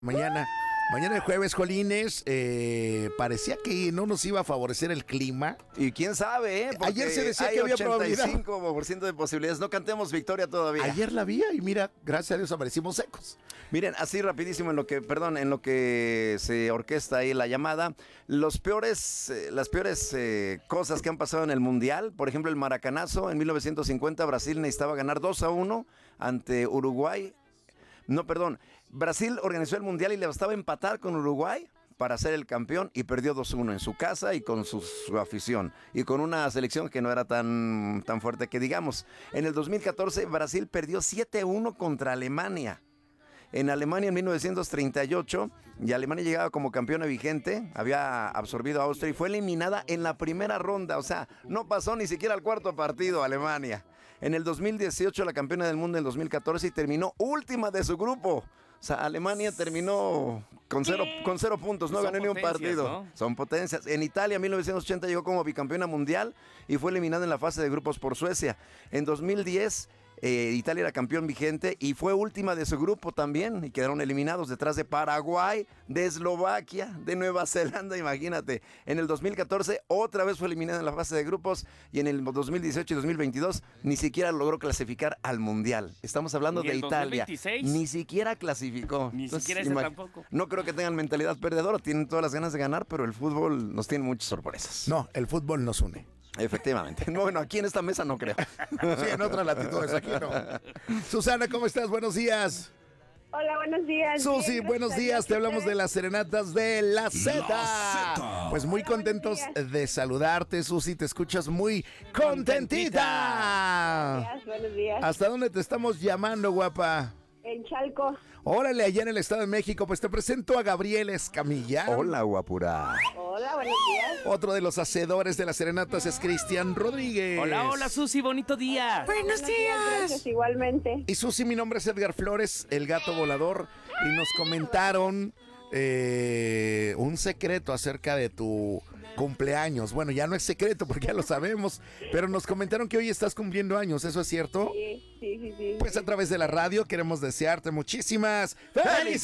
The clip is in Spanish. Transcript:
Mañana el jueves, Jolines, parecía que no nos iba a favorecer el clima. Y quién sabe, porque ayer se decía hay que había probabilidad. 85% de posibilidades. No cantemos victoria todavía. Ayer la vi y mira, gracias a Dios amanecimos secos. Miren, así rapidísimo en lo que se orquesta ahí la llamada, las peores cosas que han pasado en el Mundial. Por ejemplo, el maracanazo en 1950, Brasil necesitaba ganar 2-1 ante Uruguay. No, perdón, Brasil organizó el Mundial y le bastaba empatar con Uruguay para ser el campeón y perdió 2-1 en su casa y con su afición y con una selección que no era tan fuerte que digamos. En el 2014 Brasil perdió 7-1 contra Alemania. En Alemania en 1938, y Alemania llegaba como campeona vigente, había absorbido a Austria y fue eliminada en la primera ronda, o sea, no pasó ni siquiera al cuarto partido Alemania. En el 2018 la campeona del mundo en el 2014 y terminó última de su grupo. O sea, Alemania terminó con cero puntos, no ganó ni un partido. ¿No? Son potencias. En Italia, en 1980 llegó como bicampeona mundial y fue eliminada en la fase de grupos por Suecia. En 2010, Italia era campeón vigente y fue última de su grupo también y quedaron eliminados detrás de Paraguay, de Eslovaquia, de Nueva Zelanda, imagínate. En el 2014 otra vez fue eliminada en la fase de grupos y en el 2018 y 2022 ni siquiera logró clasificar al Mundial. Estamos hablando de Italia. 2026? Ni siquiera clasificó. Ni Entonces, siquiera ese tampoco. No creo que tengan mentalidad perdedora, tienen todas las ganas de ganar, pero el fútbol nos tiene muchas sorpresas. No, el fútbol nos une. Efectivamente. Bueno, aquí en esta mesa no creo. Sí, en otras latitudes, aquí no. Susana, ¿cómo estás? Buenos días. Hola, buenos días. Susi, Bien, buenos días. Te hablamos de las serenatas de la Z. Pues muy contentos de saludarte, Susi. Te escuchas muy contentita. Buenos días. ¿Hasta dónde te estamos llamando, guapa? En Chalco. Órale, allá en el Estado de México. Pues te presento a Gabriel Escamilla. Hola, guapura. Hola, buenos días. Otro de los hacedores de las serenatas es Cristian Rodríguez. Hola, Susi, bonito día. Buenos días. Gracias, igualmente. Y Susi, mi nombre es Edgar Flores, el gato volador, y nos comentaron un secreto acerca de tu cumpleaños. Bueno, ya no es secreto porque ya lo sabemos, pero nos comentaron que hoy estás cumpliendo años, ¿eso es cierto? Sí. Pues a través de la radio queremos desearte muchísimas felicidades.